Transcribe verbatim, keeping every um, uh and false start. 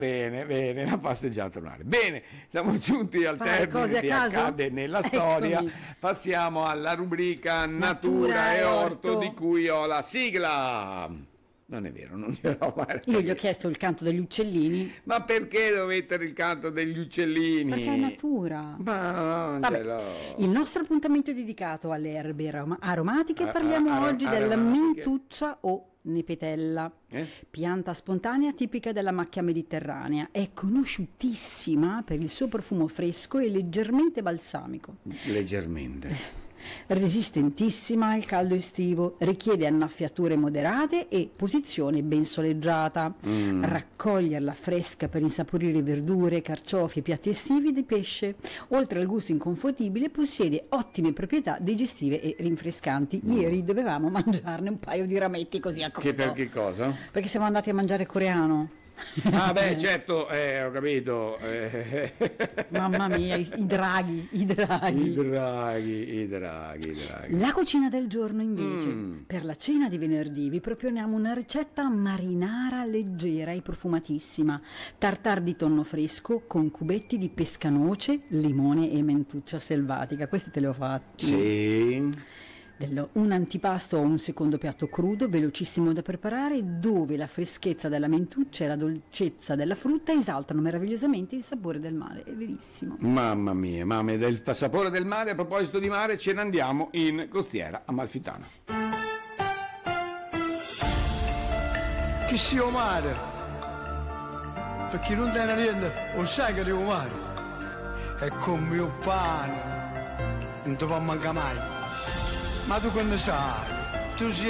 Bene, bene, la passeggiata al mare. Bene, siamo giunti al Fare termine cose a di caso? Accade nella storia. Eccomi. Passiamo alla rubrica Natura, Natura e e Orto, Orto. di cui ho la sigla. Non è vero, non ce l'ho mai. Io gli ho chiesto il canto degli uccellini. Ma perché devo mettere il canto degli uccellini? Perché è natura. Ma non Vabbè, ce l'ho. il nostro appuntamento è dedicato alle erbe aroma- aromatiche. A- Parliamo a- oggi della aromatiche. mentuccia o nepetella, Eh? pianta spontanea tipica della macchia mediterranea. È conosciutissima per il suo profumo fresco e leggermente balsamico. Leggermente. Resistentissima al caldo estivo, richiede annaffiature moderate e posizione ben soleggiata. Mm. Raccoglierla fresca per insaporire verdure, carciofi e piatti estivi di pesce. Oltre al gusto inconfondibile, possiede ottime proprietà digestive e rinfrescanti. Ieri dovevamo mangiarne un paio di rametti così a Che crudo. per che cosa? Perché siamo andati a mangiare coreano. Ah beh, certo, eh, ho capito. eh. Mamma mia, i, i draghi, i draghi. I draghi, i draghi, i draghi. La cucina del giorno invece, Mm. per la cena di venerdì vi proponiamo una ricetta marinara leggera e profumatissima, tartar di tonno fresco con cubetti di pescanoce, limone e mentuccia selvatica. Questi te li ho fatti. Sì. Dello- un antipasto o un secondo piatto crudo, velocissimo da preparare, dove la freschezza della mentuccia e la dolcezza della frutta esaltano meravigliosamente il sapore del mare. È verissimo. Mamma mia, mamma, del sapore del mare. A proposito di mare, ce ne andiamo in costiera Amalfitana. Che sia mare, perché non te ne rende, o sai che devo mare, è come il pane, non ti può mancare mai, ma tu che ne sai, tu sei